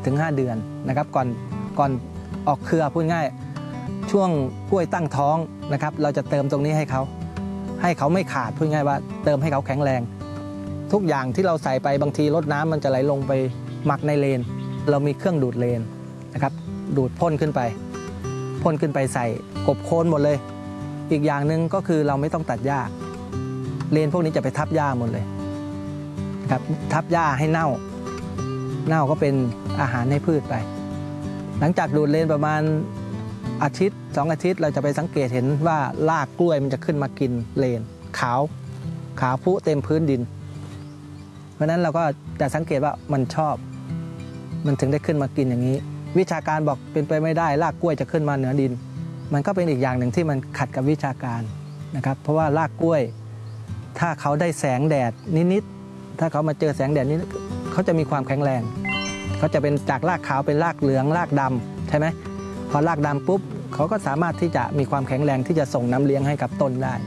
4-5 เดือนนะครับก่อนออกเครือพูดง่ายช่วงกล้วยตั้งท้องนะครับเราจะเติมตรงนี้ให้เขาไม่ขาดพูดง่ายว่าเติมให้เขาแข็งแรงทุกอย่างที่เราใส่ไปบางทีรดน้ำมันจะไหลลงไปหมักในเลนเรามีเครื่องดูดเลนนะครับดูดพ่นขึ้นไปใส่กบโคนหมดเลยอีกอย่างหนึ่งก็คือเราไม่ต้องตัดหญ้าเลนพวกนี้จะไปทับหญ้าหมดเลยครับทับหญ้าให้เน่าก็เป็นอาหารให้พืชไปหลังจากดูดเลนประมาณอาทิตย์2 อาทิตย์เราจะไปสังเกตเห็นว่ารากกล้วยมันจะขึ้นมากินเลนขาวพุเต็มพื้นดินเพราะนั้นเราก็จะสังเกตว่ามันชอบมันถึงได้ขึ้นมากินอย่างนี้วิชาการบอกเป็นไปไม่ได้รากกล้วยจะขึ้นมาเหนือดินมันก็เป็นอีกอย่างหนึ่งที่มันขัดกับวิชาการนะครับเพราะว่ารากกล้วยถ้าเขาได้แสงแดดนิดๆถ้าเขามาเจอแสงแดดนิดเขาจะมีความแข็งแรงเขาจะเป็นจากรากขาวเป็นรากเหลืองรากดำใช่ไหมพอรากดำปุ๊บเขาก็สามารถที่จะมีความแข็งแรงที่จะส่งน้ำเลี้ยงให้กับต้นได้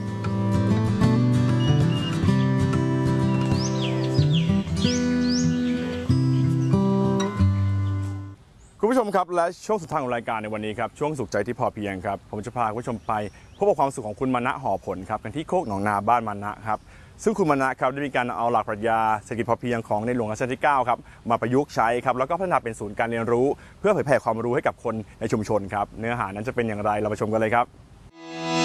คุณผู้ชมครับและช่วงสุดท้ายของรายการในวันนี้ครับช่วงสุขใจที่พอเพียงครับผมจะพาคุณผู้ชมไปพบกับความสุขของคุณมานะห่อผลครับกันที่โคกหนองนาบ้านมานะครับซึ่งคุณมานะครับได้มีการเอาหลักปรัชญาเศรษฐกิจพอเพียงของในหลวงรัชกาลที่9ครับมาประยุกต์ใช้ครับแล้วก็พัฒนาเป็นศูนย์การเรียนรู้เพื่อเผยแผ่ความรู้ให้กับคนในชุมชนครับเนื้อหานั้นจะเป็นอย่างไรเราไปชมกันเลยครับ